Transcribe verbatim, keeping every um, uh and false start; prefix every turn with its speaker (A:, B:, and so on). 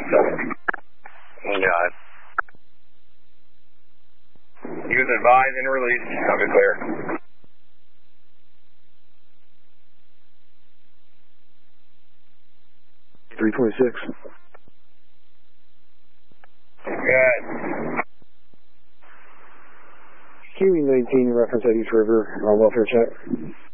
A: Got it. Use advise and release. I'll be clear.
B: three twenty-six.
A: Good.
B: Q E nineteen, reference at East River, on welfare check.